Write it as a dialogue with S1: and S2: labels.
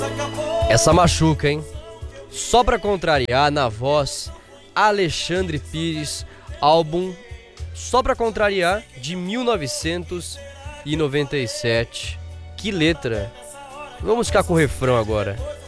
S1: Essa machuca, hein? Só pra contrariar, na voz, Alexandre Pires, álbum Só Pra Contrariar, de 1997. Que letra! Vamos ficar com o refrão agora.